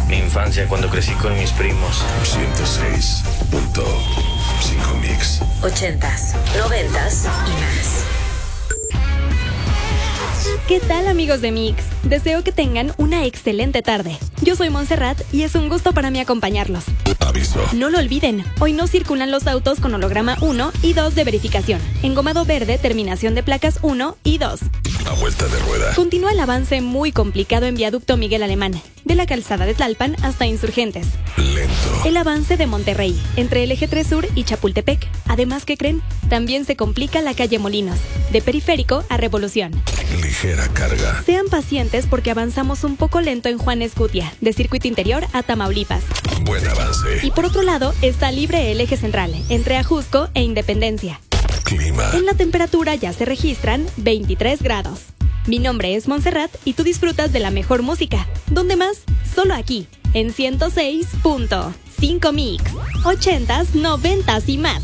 Mi infancia cuando crecí con mis primos. 106.5 Mix. 80s, 90s y más. ¿Qué tal, amigos de Mix? Deseo que tengan una excelente tarde. Yo soy Montserrat y es un gusto para mí acompañarlos. Aviso. No lo olviden, hoy no circulan los autos con holograma 1 y 2 de verificación. Engomado verde, terminación de placas 1 y 2. A vuelta de rueda. Continúa el avance muy complicado en viaducto Miguel Alemán, de la calzada de Tlalpan hasta Insurgentes. Lento. El avance de Monterrey, entre el eje 3 Sur y Chapultepec. Además, ¿qué creen? También se complica la calle Molinos, de Periférico a Revolución. Ligera carga. Sean pacientes porque avanzamos un poco lento en Juan Escutia, de Circuito Interior a Tamaulipas. Buen avance. Y por otro lado, está libre el eje central, entre Ajusco e Independencia. Clima. En la temperatura ya se registran 23 grados. Mi nombre es Montserrat y tú disfrutas de la mejor música. ¿Dónde más? Solo aquí, en 106.5 Mix. 80s, 90s y más.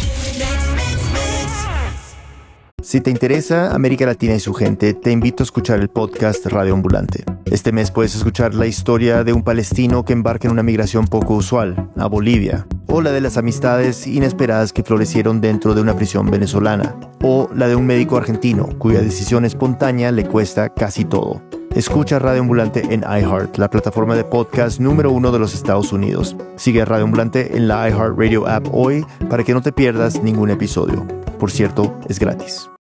Si te interesa América Latina y su gente, te invito a escuchar el podcast Radio Ambulante. Este mes puedes escuchar la historia de un palestino que embarca en una migración poco usual, a Bolivia, o la de las amistades inesperadas que florecieron dentro de una prisión venezolana, o la de un médico argentino cuya decisión espontánea le cuesta casi todo. Escucha Radio Ambulante en iHeart, la plataforma de podcast número 1 de los Estados Unidos. Sigue a Radio Ambulante en la iHeartRadio app hoy para que no te pierdas ningún episodio. Por cierto, es gratis.